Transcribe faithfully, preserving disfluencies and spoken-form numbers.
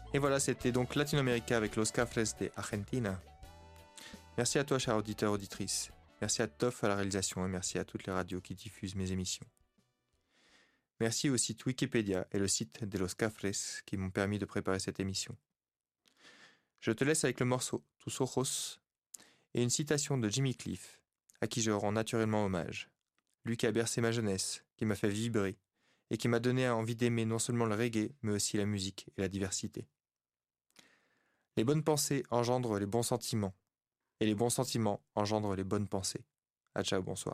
Et voilà, c'était donc Latinoamérica avec Los Cafres de Argentina. Merci à toi, cher auditeur, auditrice. Merci à Toff à la réalisation et merci à toutes les radios qui diffusent mes émissions. Merci au site Wikipédia et le site de Los Cafres qui m'ont permis de préparer cette émission. Je te laisse avec le morceau Tus Ojos et une citation de Jimmy Cliff, à qui je rends naturellement hommage. Lui qui a bercé ma jeunesse, qui m'a fait vibrer et qui m'a donné envie d'aimer non seulement le reggae, mais aussi la musique et la diversité. Les bonnes pensées engendrent les bons sentiments, et les bons sentiments engendrent les bonnes pensées. À ciao, bonsoir.